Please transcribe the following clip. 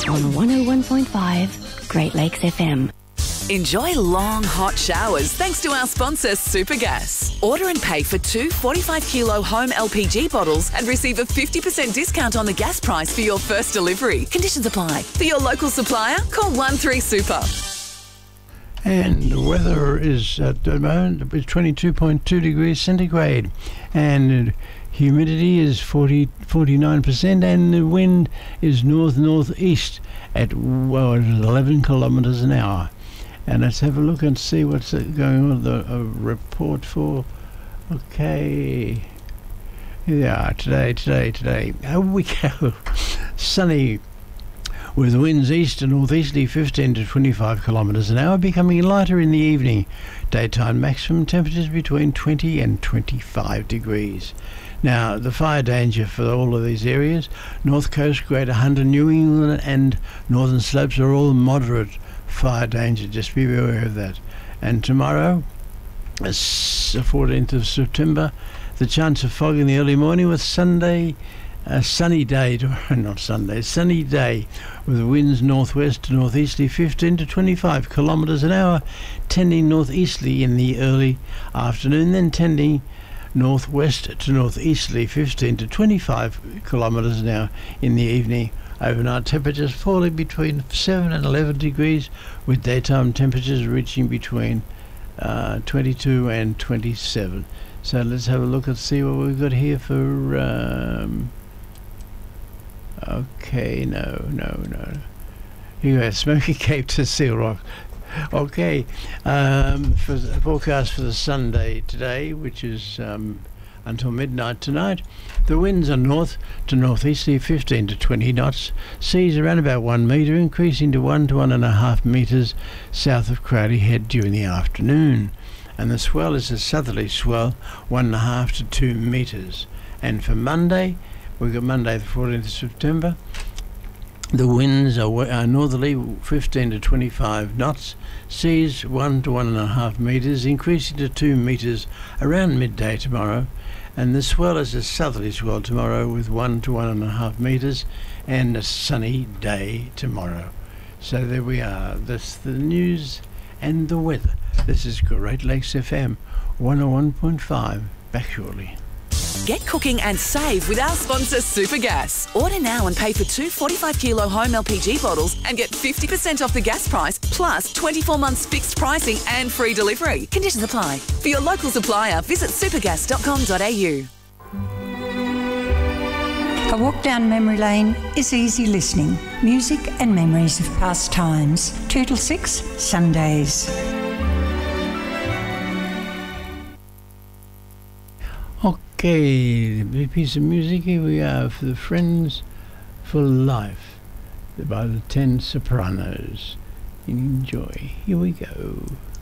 on 101.5 Great Lakes FM. Enjoy long, hot showers thanks to our sponsor, Supergas. Order and pay for 2 45-kilo home LPG bottles and receive a 50% discount on the gas price for your first delivery. Conditions apply. For your local supplier, call 13Super. And the weather is at the moment 22.2 degrees centigrade, and humidity is 49%, and the wind is northeast at 11 kilometres an hour. And let's have a look and see what's going on. The report for, okay, yeah, today. How we go? Sunny, with winds east and northeasterly 15 to 25 kilometres an hour, becoming lighter in the evening. Daytime maximum temperatures between 20 and 25 degrees. Now, the fire danger for all of these areas: North Coast, Greater Hunter, New England and Northern Slopes are all moderate fire danger. Just be aware of that. And tomorrow, the 14th of September, the chance of fog in the early morning, with Sunday a sunny day, sunny day with winds northwest to northeasterly 15 to 25 kilometres an hour, tending northeasterly in the early afternoon, then tending northwest to northeasterly 15 to 25 kilometres an hour in the evening. Overnight temperatures falling between 7 and 11 degrees, with daytime temperatures reaching between 22 and 27. So let's have a look and see what we've got here for okay, no. You have Smoky Cape to Seal Rock. Okay, for the forecast for the Sunday today, which is until midnight tonight, the winds are north to northeasterly 15 to 20 knots, seas around about 1 metre, increasing to 1 to 1.5 metres south of Crowley Head during the afternoon. And the swell is a southerly swell, 1.5 to 2 metres. And for Monday, we've got Monday the 14th of September, the winds are northerly 15 to 25 knots, seas 1 to 1.5 metres, increasing to 2 metres around midday tomorrow. And the swell is a southerly swell tomorrow with 1 to 1.5 metres, and a sunny day tomorrow. So there we are. That's the news and the weather. This is Great Lakes FM 101.5. Back shortly. Get cooking and save with our sponsor, Supergas. Order now and pay for 2 45-kilo home LPG bottles and get 50% off the gas price, plus 24 months fixed pricing and free delivery. Conditions apply. For your local supplier, visit supergas.com.au. A walk down memory lane is easy listening. Music and memories of past times. 2 till 6, Sundays. Okay, a piece of music. Here we are for the Friends for Life by the 10 Sopranos. Enjoy. Here we go.